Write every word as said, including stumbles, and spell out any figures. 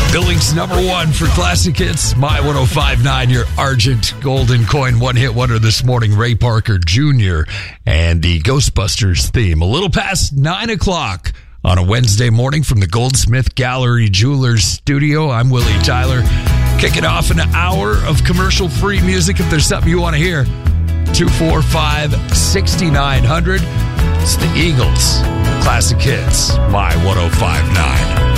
Billings number one for classic hits. My one oh five point nine, your Argent Golden Coin one-hit wonder this morning, Ray Parker Junior and the Ghostbusters theme. A little past nine o'clock on a Wednesday morning from the Goldsmith Gallery Jewelers studio. I'm Willie Tyler. Kicking off an hour of commercial-free music. If there's something you want to hear, two four five, six nine zero zero. It's the Eagles. Classic hits. My one oh five point nine.